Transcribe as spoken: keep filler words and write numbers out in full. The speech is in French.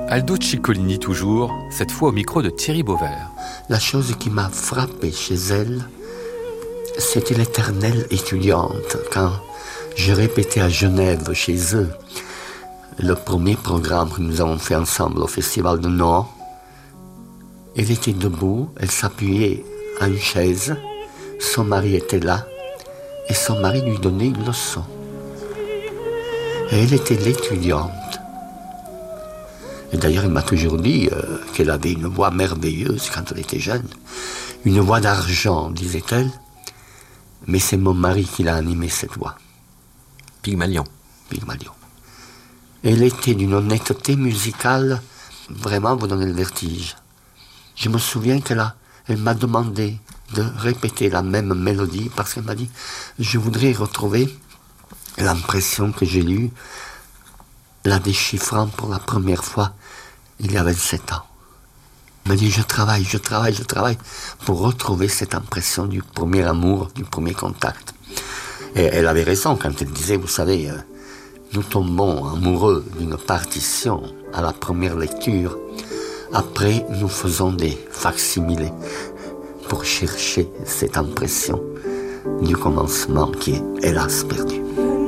Aldo Ciccolini toujours, cette fois au micro de Thierry Beauvert. La chose qui m'a frappé chez elle, c'était l'éternelle étudiante. Quand je répétais à Genève, chez eux, le premier programme que nous avons fait ensemble au Festival de Nord, elle était debout, elle s'appuyait à une chaise, son mari était là, et son mari lui donnait une leçon. Et elle était l'étudiante. Et d'ailleurs, elle m'a toujours dit euh, qu'elle avait une voix merveilleuse quand elle était jeune. Une voix d'argent, disait-elle. Mais c'est mon mari qui l'a animée, cette voix. Pygmalion. Pygmalion. Elle était d'une honnêteté musicale, vraiment vous donnez le vertige. Je me souviens qu'elle a, elle m'a demandé de répéter la même mélodie parce qu'elle m'a dit « Je voudrais retrouver l'impression que j'ai eue la déchiffrant pour la première fois il y a vingt-sept ans. » Elle m'a dit « Je travaille, je travaille, je travaille pour retrouver cette impression du premier amour, du premier contact. » Et elle avait raison quand elle disait « Vous savez, nous tombons amoureux d'une partition à la première lecture. Après, nous faisons des facsimilés pour chercher cette impression du commencement qui est hélas perdue. »